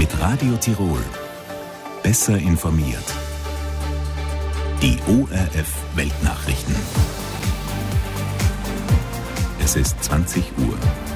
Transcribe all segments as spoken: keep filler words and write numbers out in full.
Mit Radio Tirol. Besser informiert. Die O R F Weltnachrichten. Es ist zwanzig Uhr.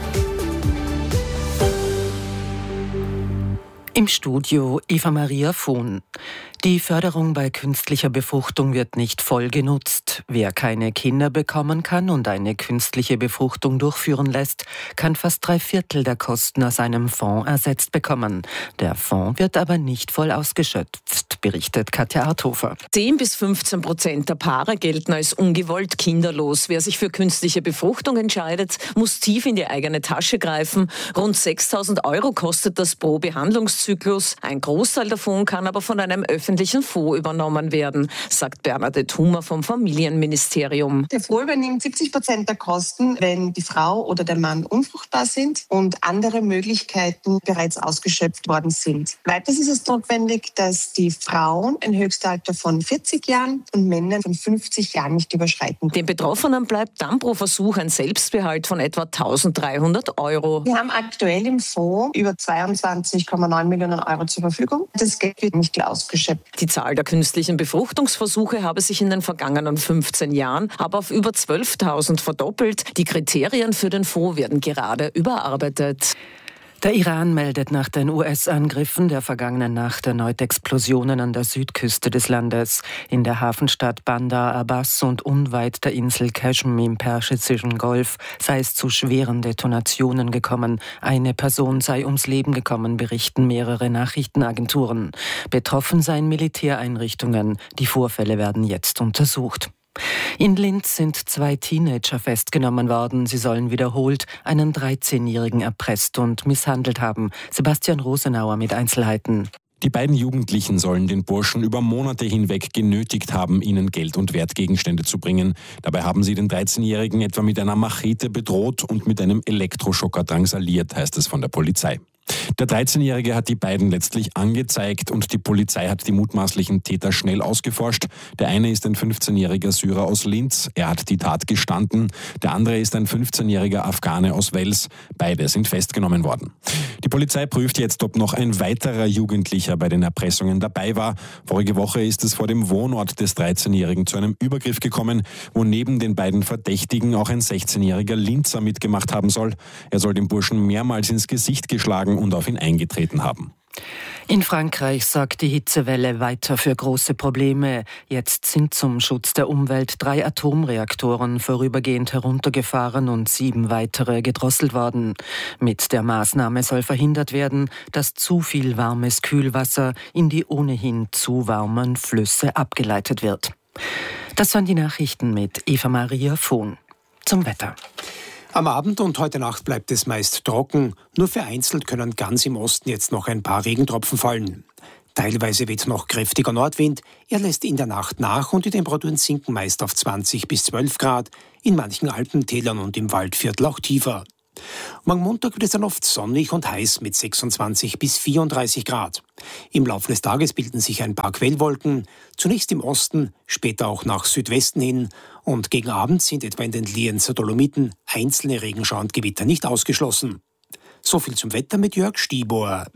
Im Studio Eva Maria Vohn. Die Förderung bei künstlicher Befruchtung wird nicht voll genutzt. Wer keine Kinder bekommen kann und eine künstliche Befruchtung durchführen lässt, kann fast drei Viertel der Kosten aus einem Fonds ersetzt bekommen. Der Fonds wird aber nicht voll ausgeschöpft, berichtet Katja Arthofer. zehn bis fünfzehn Prozent der Paare gelten als ungewollt kinderlos. Wer sich für künstliche Befruchtung entscheidet, muss tief in die eigene Tasche greifen. Rund sechstausend Euro kostet das pro Behandlungszyklus. Ein Großteil davon kann aber von einem öffentlichen Fonds übernommen werden, sagt Bernadette Hummer vom Familienministerium. Der Fonds übernimmt siebzig Prozent der Kosten, wenn die Frau oder der Mann unfruchtbar sind und andere Möglichkeiten bereits ausgeschöpft worden sind. Weiters ist es notwendig, dass die Frauen ein Höchstalter von vierzig Jahren und Männer von fünfzig Jahren nicht überschreiten. Den Betroffenen bleibt dann pro Versuch ein Selbstbehalt von etwa eintausenddreihundert Euro. Wir haben aktuell im Fonds über zweiundzwanzig Komma neun Millionen Euro zur Verfügung. Das Geld wird nicht ausgeschöpft. Die Zahl der künstlichen Befruchtungsversuche habe sich in den vergangenen fünfzehn Jahren aber auf über zwölftausend verdoppelt. Die Kriterien für den Fonds werden gerade überarbeitet. Der Iran meldet nach den U S-Angriffen der vergangenen Nacht erneut Explosionen an der Südküste des Landes. In der Hafenstadt Bandar Abbas und unweit der Insel Qashm im Persischen Golf sei es zu schweren Detonationen gekommen. Eine Person sei ums Leben gekommen, berichten mehrere Nachrichtenagenturen. Betroffen seien Militäreinrichtungen. Die Vorfälle werden jetzt untersucht. In Linz sind zwei Teenager festgenommen worden. Sie sollen wiederholt einen dreizehnjährigen erpresst und misshandelt haben. Sebastian Rosenauer mit Einzelheiten. Die beiden Jugendlichen sollen den Burschen über Monate hinweg genötigt haben, ihnen Geld und Wertgegenstände zu bringen. Dabei haben sie den dreizehnjährigen etwa mit einer Machete bedroht und mit einem Elektroschocker drangsaliert, heißt es von der Polizei. Der dreizehnjährige hat die beiden letztlich angezeigt und die Polizei hat die mutmaßlichen Täter schnell ausgeforscht. Der eine ist ein fünfzehnjähriger Syrer aus Linz, er hat die Tat gestanden. Der andere ist ein fünfzehnjähriger Afghane aus Wels. Beide sind festgenommen worden. Die Polizei prüft jetzt, ob noch ein weiterer Jugendlicher bei den Erpressungen dabei war. Vorige Woche ist es vor dem Wohnort des dreizehnjährigen zu einem Übergriff gekommen, wo neben den beiden Verdächtigen auch ein sechzehnjähriger Linzer mitgemacht haben soll. Er soll dem Burschen mehrmals ins Gesicht geschlagen und auf ihn eingetreten haben. In Frankreich sorgt die Hitzewelle weiter für große Probleme. Jetzt sind zum Schutz der Umwelt drei Atomreaktoren vorübergehend heruntergefahren und sieben weitere gedrosselt worden. Mit der Maßnahme soll verhindert werden, dass zu viel warmes Kühlwasser in die ohnehin zu warmen Flüsse abgeleitet wird. Das waren die Nachrichten mit Eva Maria Vohn. Zum Wetter. Am Abend und heute Nacht bleibt es meist trocken. Nur vereinzelt können ganz im Osten jetzt noch ein paar Regentropfen fallen. Teilweise weht noch kräftiger Nordwind. Er lässt in der Nacht nach und die Temperaturen sinken meist auf zwanzig bis zwölf Grad. In manchen Alpentälern und im Waldviertel auch tiefer. Morgen Montag wird es dann oft sonnig und heiß mit sechsundzwanzig bis vierunddreißig Grad. Im Laufe des Tages bilden sich ein paar Quellwolken, zunächst im Osten, später auch nach Südwesten hin. Und gegen Abend sind etwa in den Lienzer Dolomiten einzelne Regenschauer und Gewitter nicht ausgeschlossen. So viel zum Wetter mit Jörg Stieber.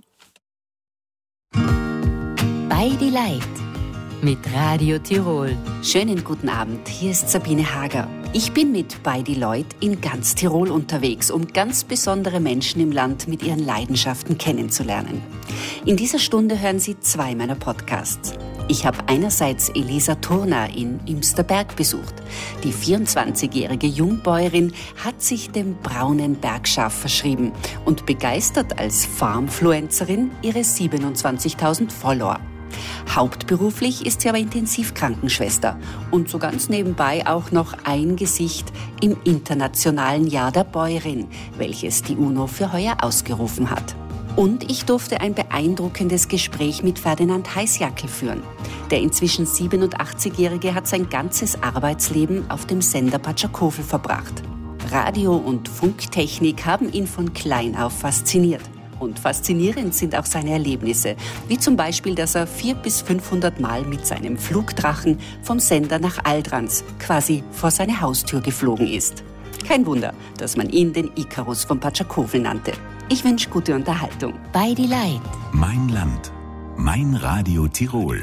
Beide Leid mit Radio Tirol. Schönen guten Abend, hier ist Sabine Hager. Ich bin mit Beide Leut in ganz Tirol unterwegs, um ganz besondere Menschen im Land mit ihren Leidenschaften kennenzulernen. In dieser Stunde hören Sie zwei meiner Podcasts. Ich habe einerseits Elisa Turner in Imsterberg besucht. Die vierundzwanzigjährige Jungbäuerin hat sich dem braunen Bergschaf verschrieben und begeistert als Farmfluencerin ihre siebenundzwanzigtausend Follower. Hauptberuflich ist sie aber Intensivkrankenschwester und so ganz nebenbei auch noch ein Gesicht im Internationalen Jahr der Bäuerin, welches die UNO für heuer ausgerufen hat. Und ich durfte ein beeindruckendes Gespräch mit Ferdinand Heißjackel führen. Der inzwischen siebenundachtzigjährige hat sein ganzes Arbeitsleben auf dem Sender Patschakowel verbracht. Radio- und Funktechnik haben ihn von klein auf fasziniert. Und faszinierend sind auch seine Erlebnisse, wie zum Beispiel, dass er vierhundert bis fünfhundert Mal mit seinem Flugdrachen vom Sender nach Aldrans quasi vor seine Haustür geflogen ist. Kein Wunder, dass man ihn den Ikarus von Patschakowel nannte. Ich wünsche gute Unterhaltung. Bei die Leid. Mein Land. Mein Radio Tirol.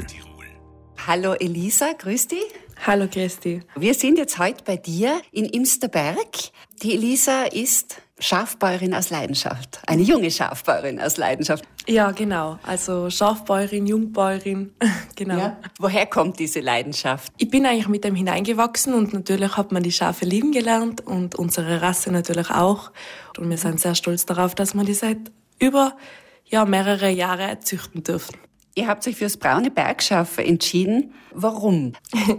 Hallo Elisa, grüß dich. Hallo Christi. Wir sind jetzt heute bei dir in Imsterberg. Die Elisa ist Schafbäuerin aus Leidenschaft. Eine junge Schafbäuerin aus Leidenschaft. Ja, genau. Also Schafbäuerin, Jungbäuerin, genau. Ja. Woher kommt diese Leidenschaft? Ich bin eigentlich mit dem hineingewachsen und natürlich hat man die Schafe lieben gelernt und unsere Rasse natürlich auch. Und wir sind sehr stolz darauf, dass wir die seit über ja, mehrere Jahre züchten dürfen. Ihr habt euch für das braune Bergschaf entschieden. Warum?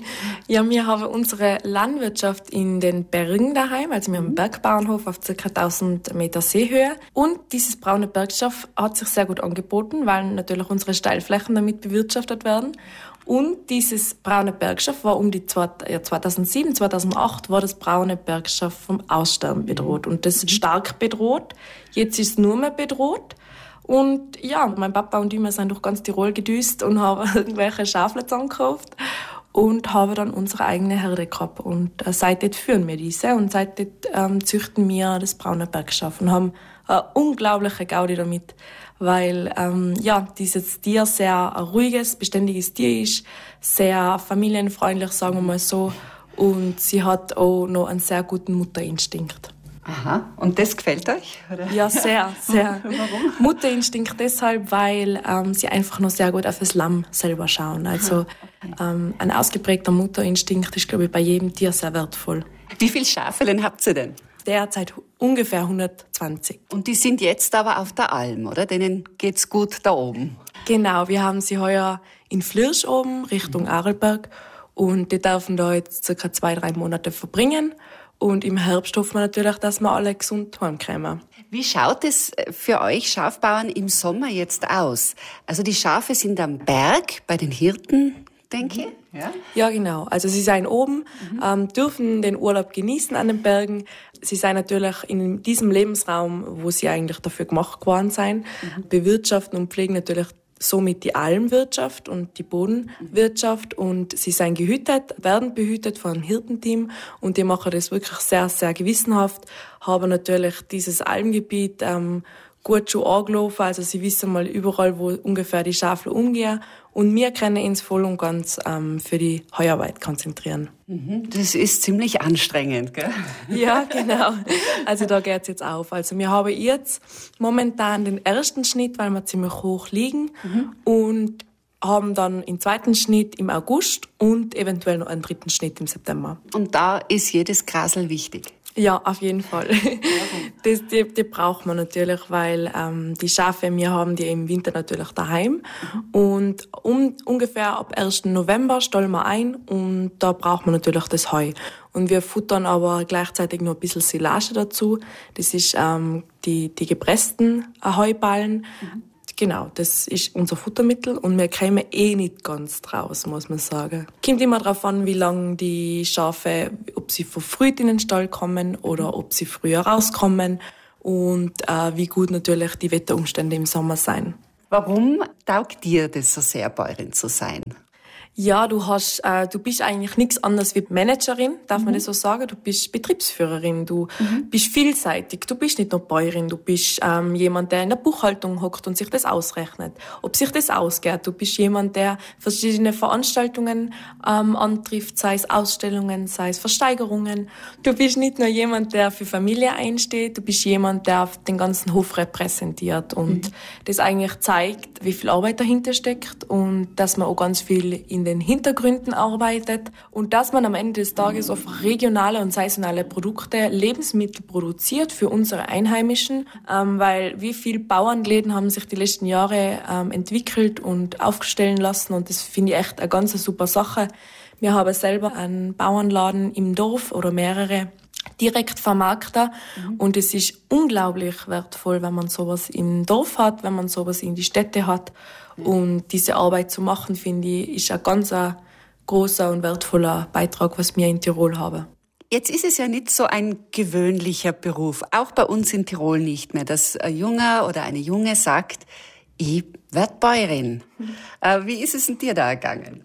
Ja, wir haben unsere Landwirtschaft in den Bergen daheim, also wir haben einen Bergbauernhof auf ca. tausend Meter Seehöhe. Und dieses braune Bergschaf hat sich sehr gut angeboten, weil natürlich unsere Steilflächen damit bewirtschaftet werden. Und dieses braune Bergschaf war um die zweitausendsieben, zweitausendacht war das braune Bergschaf vom Aussterben bedroht. Und das ist stark bedroht. Jetzt ist es nur mehr bedroht. Und ja, mein Papa und ich, wir sind durch ganz Tirol gedüst und haben irgendwelche Schafle zusammengekauft und haben dann unsere eigene Herde gehabt. Und äh, seitdem führen wir diese und seitdem ähm, züchten wir das braune Bergschaf und haben eine unglaubliche Gaudi damit, weil ähm, ja, dieses Tier sehr ein ruhiges, beständiges Tier ist, sehr familienfreundlich, sagen wir mal so, und sie hat auch noch einen sehr guten Mutterinstinkt. Aha, und das gefällt euch? Oder? Ja, sehr, sehr. Warum? Mutterinstinkt deshalb, weil ähm, sie einfach noch sehr gut auf das Lamm selber schauen. Also okay. ähm, ein ausgeprägter Mutterinstinkt ist, glaube ich, bei jedem Tier sehr wertvoll. Wie viele Schafelen habt ihr denn? Derzeit ungefähr hundertzwanzig. Und die sind jetzt aber auf der Alm, oder? Denen geht's gut da oben? Genau, wir haben sie heuer in Flirsch oben, Richtung mhm. Arlberg. Und die dürfen da jetzt circa zwei, drei Monate verbringen. Und im Herbst hoffen wir natürlich, dass wir alle gesund heimkommen. Wie schaut es für euch Schafbauern im Sommer jetzt aus? Also die Schafe sind am Berg bei den Hirten, denke ich. Ja, ja genau. Also sie sind oben, mhm. ähm, dürfen den Urlaub genießen an den Bergen. Sie sind natürlich in diesem Lebensraum, wo sie eigentlich dafür gemacht worden sind, mhm. bewirtschaften und pflegen natürlich somit die Almwirtschaft und die Bodenwirtschaft und sie sind gehütet, werden behütet von einem Hirtenteam und die machen das wirklich sehr, sehr gewissenhaft, haben natürlich dieses Almgebiet ähm, gut schon angelaufen, also sie wissen mal überall, wo ungefähr die Schafe umgehen und wir können uns voll und ganz ähm, für die Heuarbeit konzentrieren. Das ist ziemlich anstrengend, gell? Ja, genau. Also da geht's jetzt auf. Also wir haben jetzt momentan den ersten Schnitt, weil wir ziemlich hoch liegen mhm. und haben dann den zweiten Schnitt im August und eventuell noch einen dritten Schnitt im September. Und da ist jedes Grasel wichtig? Ja, auf jeden Fall. Das, die, die braucht man natürlich, weil ähm, die Schafe, wir haben die im Winter natürlich daheim. Mhm. Und um, ungefähr ab ersten November stellen wir ein und da braucht man natürlich das Heu. Und wir futtern aber gleichzeitig noch ein bisschen Silage dazu. Das ist ähm, die, die gepressten Heuballen. Mhm. Genau, das ist unser Futtermittel und wir kommen eh nicht ganz draus, muss man sagen. Kommt immer darauf an, wie lange die Schafe, ob sie verfrüht in den Stall kommen oder ob sie früher rauskommen und äh, wie gut natürlich die Wetterumstände im Sommer sein. Warum taugt dir das so sehr, Bäuerin zu sein? Ja, du hast, äh, du bist eigentlich nichts anderes wie Managerin, darf mhm. man das so sagen. Du bist Betriebsführerin, du mhm. bist vielseitig. Du bist nicht nur Bäuerin, du bist ähm, jemand, der in der Buchhaltung hockt und sich das ausrechnet, ob sich das ausgeht. Du bist jemand, der verschiedene Veranstaltungen ähm, antrifft, sei es Ausstellungen, sei es Versteigerungen. Du bist nicht nur jemand, der für Familie einsteht, du bist jemand, der den ganzen Hof repräsentiert und mhm. das eigentlich zeigt, wie viel Arbeit dahinter steckt und dass man auch ganz viel in den Hintergründen arbeitet und dass man am Ende des Tages auf regionale und saisonale Produkte Lebensmittel produziert für unsere Einheimischen, ähm, weil wie viele Bauernläden haben sich die letzten Jahre ähm, entwickelt und aufstellen lassen und das finde ich echt eine ganz super Sache. Wir haben selber einen Bauernladen im Dorf oder mehrere direkt Vermarkter mhm. und es ist unglaublich wertvoll, wenn man sowas im Dorf hat, wenn man sowas in die Städte hat. Und diese Arbeit zu machen, finde ich, ist ein ganz ein großer und wertvoller Beitrag, was wir in Tirol haben. Jetzt ist es ja nicht so ein gewöhnlicher Beruf, auch bei uns in Tirol nicht mehr, dass ein Junger oder eine Junge sagt, ich werde Bäuerin. Mhm. Äh, wie ist es denn dir da gegangen?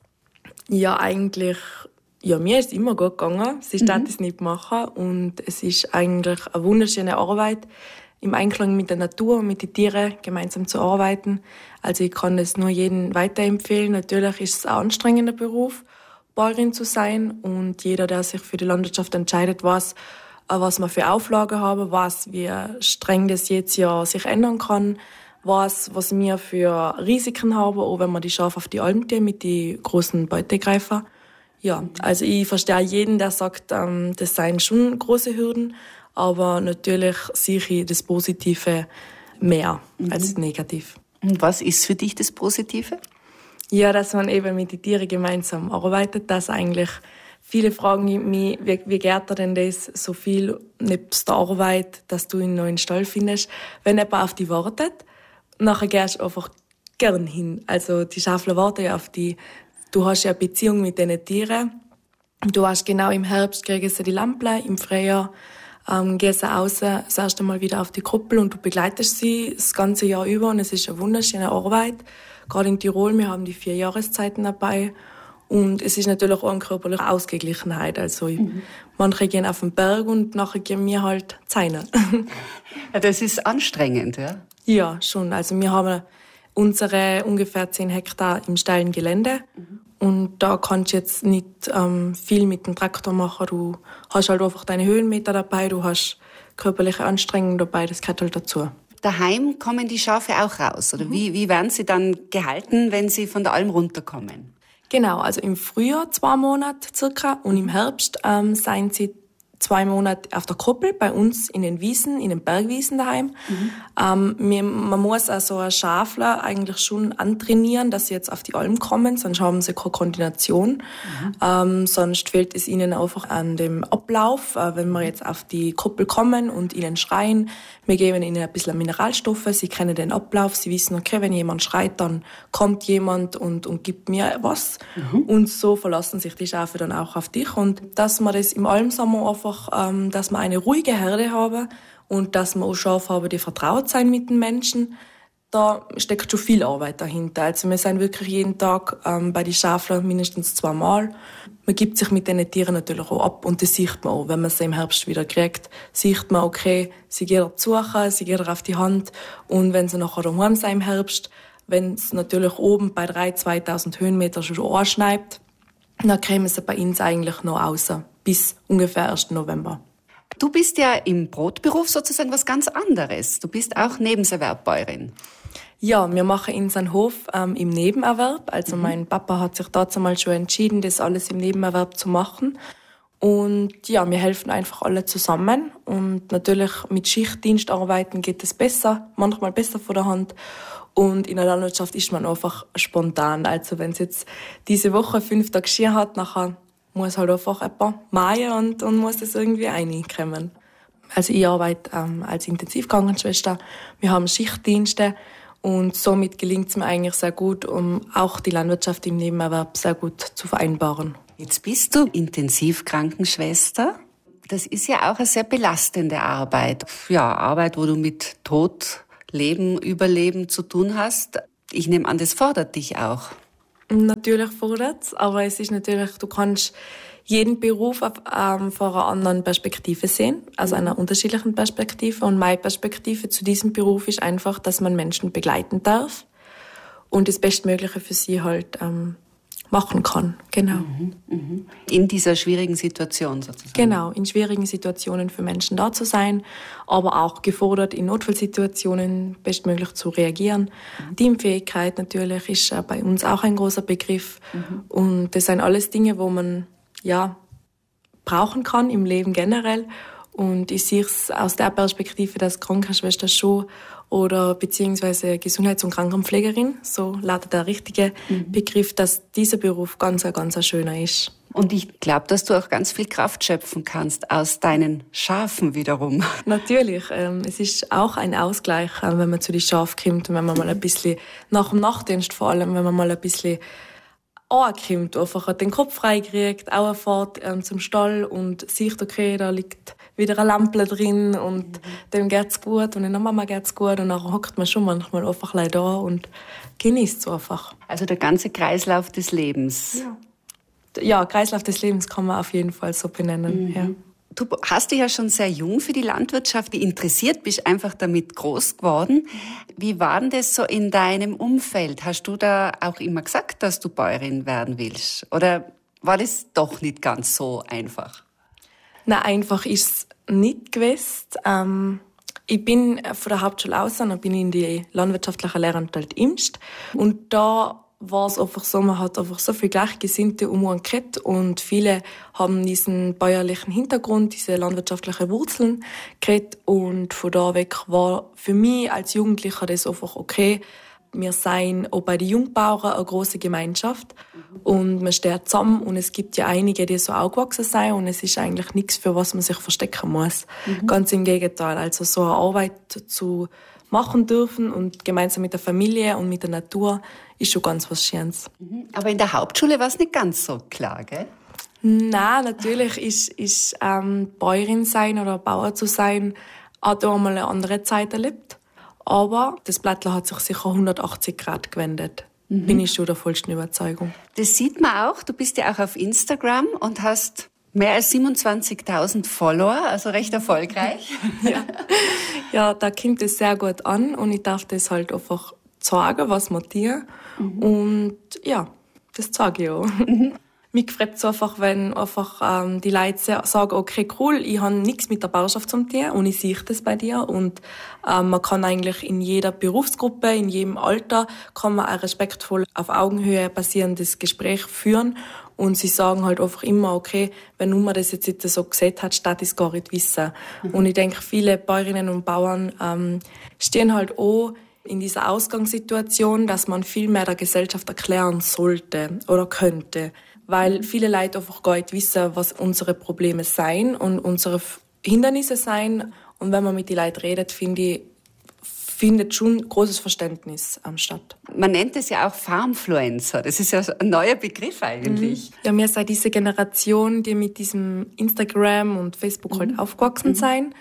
Ja, eigentlich, ja, mir ist es immer gut gegangen. Sie mhm. darf es nicht machen und es ist eigentlich eine wunderschöne Arbeit. im Einklang mit der Natur und mit den Tieren gemeinsam zu arbeiten. Also ich kann es nur jedem weiterempfehlen. Natürlich ist es ein anstrengender Beruf, Bäuerin zu sein. Und jeder, der sich für die Landwirtschaft entscheidet, weiß, was man für Auflagen haben, weiß, wie streng das jetzt ja sich ändern kann, weiß, was wir für Risiken haben, auch wenn man die Schafe auf die Alm gehen mit den großen Beutegreifer. Ja, also ich verstehe jeden, der sagt, ähm, das seien schon große Hürden, aber natürlich sehe ich das Positive mehr mhm. als negativ. Und was ist für dich das Positive? Ja, dass man eben mit den Tieren gemeinsam arbeitet, dass eigentlich viele fragen mich, wie, wie geht er denn das so viel nebst der Arbeit, dass du einen neuen Stall findest. Wenn jemand auf dich wartet, nachher gehst du einfach gern hin. Also die Schafler warten ja auf dich. Du hast ja eine Beziehung mit diesen Tieren. Du hast genau im Herbst kriegen sie die Lampen, im Frühjahr ähm, gehen sie raus, das erste Mal wieder auf die Kuppel und du begleitest sie das ganze Jahr über und es ist eine wunderschöne Arbeit. Gerade in Tirol, wir haben die vier Jahreszeiten dabei und es ist natürlich auch eine körperliche Ausgeglichenheit. Also mhm. manche gehen auf den Berg und nachher gehen wir halt Zeine. Ja, das ist anstrengend, ja? Ja, schon. Also wir haben unsere ungefähr zehn Hektar im steilen Gelände. Mhm. Und da kannst du jetzt nicht ähm, viel mit dem Traktor machen. Du hast halt einfach deine Höhenmeter dabei, du hast körperliche Anstrengungen dabei, das gehört halt dazu. Daheim kommen die Schafe auch raus? Oder mhm. wie, wie werden sie dann gehalten, wenn sie von der Alm runterkommen? Genau, also im Frühjahr zwei Monate circa und im Herbst ähm, seien sie zwei Monate auf der Kuppel bei uns in den Wiesen, in den Bergwiesen daheim. Mhm. Ähm, wir, man muss also ein Schafler eigentlich schon antrainieren, dass sie jetzt auf die Alm kommen, sonst haben sie keine Koordination. Mhm. Ähm, sonst fehlt es ihnen einfach an dem Ablauf, äh, wenn wir jetzt auf die Kuppel kommen und ihnen schreien. Wir geben ihnen ein bisschen Mineralstoffe, sie kennen den Ablauf, sie wissen, okay, wenn jemand schreit, dann kommt jemand und, und gibt mir was. Mhm. Und so verlassen sich die Schafe dann auch auf dich. Und dass man das im Almsommer einfach dass wir eine ruhige Herde haben und dass wir auch Schafe haben, die vertraut sein mit den Menschen. Da steckt schon viel Arbeit dahinter. Also wir sind wirklich jeden Tag ähm, bei den Schaflern mindestens zweimal. Man gibt sich mit diesen Tieren natürlich auch ab und das sieht man auch. Wenn man sie im Herbst wieder kriegt, sieht man, okay, sie geht auf die Suche, sie geht auf die Hand und wenn sie nachher daheim sind im Herbst, wenn es natürlich oben bei dreitausend, zweitausend Höhenmeter schon anschneit, dann kämen sie bei uns eigentlich noch raus. Bis ungefähr ersten November. Du bist ja im Brotberuf sozusagen was ganz anderes. Du bist auch Nebenerwerbbäuerin. Ja, wir machen unseren Hof ähm, im Nebenerwerb. Also mhm. mein Papa hat sich dazu mal schon entschieden, das alles im Nebenerwerb zu machen. Und ja, wir helfen einfach alle zusammen. Und natürlich mit Schichtdienst arbeiten geht es besser, manchmal besser von der Hand. Und in der Landwirtschaft ist man einfach spontan. Also wenn es jetzt diese Woche fünf Tage Ski hat, nachher muss halt einfach ein paar mähen und, und muss das irgendwie reinkommen. Also ich arbeite ähm, als Intensivkrankenschwester. Wir haben Schichtdienste und somit gelingt es mir eigentlich sehr gut, um auch die Landwirtschaft im Nebenerwerb sehr gut zu vereinbaren. Jetzt bist du Intensivkrankenschwester. Das ist ja auch eine sehr belastende Arbeit. Ja, Arbeit, wo du mit Tod, Leben, Überleben zu tun hast. Ich nehme an, das fordert dich auch. Natürlich fordert es, aber es ist natürlich, du kannst jeden Beruf auf, ähm, von einer anderen Perspektive sehen, also einer unterschiedlichen Perspektive. Und meine Perspektive zu diesem Beruf ist einfach, dass man Menschen begleiten darf und das Bestmögliche für sie halt ähm, machen kann. Genau. Mhm, mhm. In dieser schwierigen Situation sozusagen. Genau, in schwierigen Situationen für Menschen da zu sein, aber auch gefordert, in Notfallsituationen bestmöglich zu reagieren. Mhm. Teamfähigkeit natürlich ist bei uns auch ein großer Begriff. Mhm. Und das sind alles Dinge, wo man ja brauchen kann im Leben generell. Und ich sehe es aus der Perspektive, dass Krankenschwester schon oder beziehungsweise Gesundheits- und Krankenpflegerin, so lautet der richtige mhm. Begriff, dass dieser Beruf ganz, ganz ein schöner ist. Und ich glaube, dass du auch ganz viel Kraft schöpfen kannst aus deinen Schafen wiederum. Natürlich. Ähm, es ist auch ein Ausgleich, äh, wenn man zu den Schafen kommt und wenn man mal ein bisschen, nach dem Nachtdienst vor allem, wenn man mal ein bisschen ankommt, einfach den Kopf frei kriegt, auch eine Fahrt ähm, zum Stall und sieht, okay, da liegt wieder eine Lampe drin und mhm. dem geht's gut und der Mama geht's gut und dann hockt man schon manchmal einfach da und genießt es einfach. Also der ganze Kreislauf des Lebens. Ja. Ja, Kreislauf des Lebens kann man auf jeden Fall so benennen. Mhm. Ja. Du hast dich ja schon sehr jung für die Landwirtschaft interessiert, bist einfach damit groß geworden. Wie war denn das so in deinem Umfeld? Hast du da auch immer gesagt, dass du Bäuerin werden willst? Oder war das doch nicht ganz so einfach? Nein, einfach ist es nicht gewesen. Ähm, ich bin von der Hauptschule aus, dann bin ich in die landwirtschaftliche Lehranstalt Imst. Und da war es einfach so, man hat einfach so viele Gleichgesinnte um einen geredet und viele haben diesen bäuerlichen Hintergrund, diese landwirtschaftlichen Wurzeln geredet und von da weg war für mich als Jugendlicher das einfach okay. Wir sind auch bei den Jungbauern eine grosse Gemeinschaft und man steht zusammen und es gibt ja einige, die so aufgewachsen sind und es ist eigentlich nichts, für was man sich verstecken muss. Mhm. Ganz im Gegenteil, also so eine Arbeit zu machen dürfen und gemeinsam mit der Familie und mit der Natur ist schon ganz was Schönes. Aber in der Hauptschule war es nicht ganz so klar, gell? Nein, natürlich ist, ist ähm, Bäuerin sein oder Bauer zu sein, hat auch mal eine andere Zeit erlebt. Aber das Blättler hat sich sicher hundertachtzig Grad gewendet. Mhm. Bin ich schon der vollsten Überzeugung. Das sieht man auch. Du bist ja auch auf Instagram und hast mehr als siebenundzwanzigtausend Follower, also recht erfolgreich. ja. ja, da kommt es sehr gut an und ich darf das halt einfach zeigen, was man tut. Mhm. Und ja, das zeige ich auch. Mhm. Mich freut es einfach, wenn einfach ähm, die Leute sagen, okay, cool, ich habe nichts mit der Bauerschaft zu tun und ich sehe das bei dir. Und ähm, man kann eigentlich in jeder Berufsgruppe, in jedem Alter, kann man ein respektvoll auf Augenhöhe basierendes Gespräch führen. Und sie sagen halt einfach immer, okay, wenn man das jetzt nicht so gesehen hat, statt es gar nicht wissen. Mhm. Und ich denke, viele Bäuerinnen und Bauern ähm, stehen halt auch in dieser Ausgangssituation, dass man viel mehr der Gesellschaft erklären sollte oder könnte. Weil viele Leute einfach gar nicht wissen, was unsere Probleme sein und unsere Hindernisse sein. Und wenn man mit den Leuten redet, finde ich, findet schon großes Verständnis am statt. Man nennt es ja auch Farmfluencer. Das ist ja ein neuer Begriff eigentlich. Mhm. Ja, wir sind diese Generation, die mit diesem Instagram und Facebook mhm. halt aufgewachsen mhm. sind.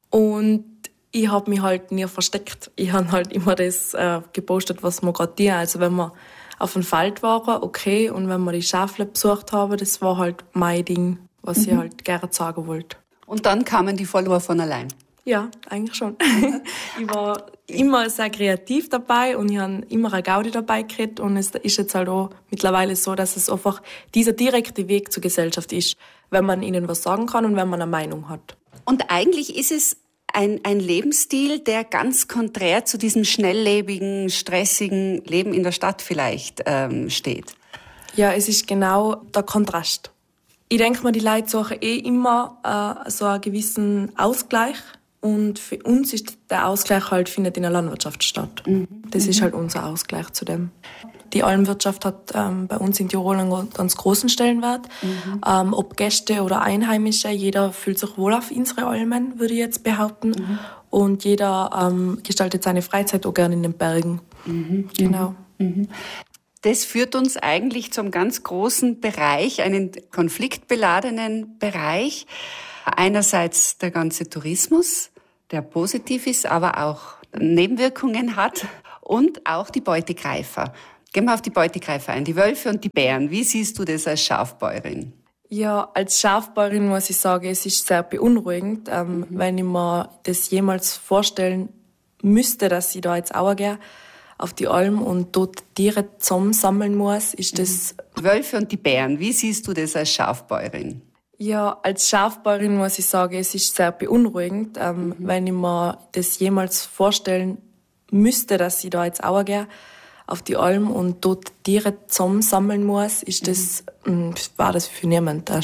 Und ich habe mich halt nie versteckt. Ich habe halt immer das äh, gepostet, was wir gerade tun. Also wenn wir auf dem Feld waren, okay. Und wenn wir die Schafle besucht haben, das war halt mein Ding, was mhm. ich halt gerne sagen wollte. Und dann kamen die Follower von allein? Ja, eigentlich schon. Ich war immer sehr kreativ dabei und ich habe immer eine Gaudi dabei gekriegt. Und es ist jetzt halt auch mittlerweile so, dass es einfach dieser direkte Weg zur Gesellschaft ist, wenn man ihnen was sagen kann und wenn man eine Meinung hat. Und eigentlich ist es ein, ein Lebensstil, der ganz konträr zu diesem schnelllebigen, stressigen Leben in der Stadt vielleicht ähm, steht. Ja, es ist genau der Kontrast. Ich denke mal, die Leute suchen eh immer äh, so einen gewissen Ausgleich. Und für uns ist der Ausgleich halt, findet in der Landwirtschaft statt. Mhm. Das ist halt unser Ausgleich zu dem. Die Almwirtschaft hat ähm, bei uns in Tirol einen ganz großen Stellenwert. Mhm. Ähm, ob Gäste oder Einheimische, jeder fühlt sich wohl auf unsere Almen, würde ich jetzt behaupten. Mhm. Und jeder ähm, gestaltet seine Freizeit auch gerne in den Bergen. Mhm. Genau. Mhm. Das führt uns eigentlich zum ganz großen Bereich, einen konfliktbeladenen Bereich. Einerseits der ganze Tourismus, der positiv ist, aber auch Nebenwirkungen hat, und auch die Beutegreifer. Gehen wir auf die Beutegreifer ein, die Wölfe und die Bären. Wie siehst du das als Schafbäuerin? Ja, als Schafbäuerin muss ich sagen, es ist sehr beunruhigend, ähm, mhm. wenn ich mir das jemals vorstellen müsste, dass ich da jetzt auch gehe auf die Alm und dort Tiere zusammensammeln muss, ist das... Mhm. Wölfe und die Bären, wie siehst du das als Schafbäuerin? Ja, als Schafbäuerin muss ich sagen, es ist sehr beunruhigend, ähm, mhm. wenn ich mir das jemals vorstellen müsste, dass ich da jetzt auch gehe auf die Alm und dort Tiere zusammensammeln muss, ist das, mhm. war das für niemanden eine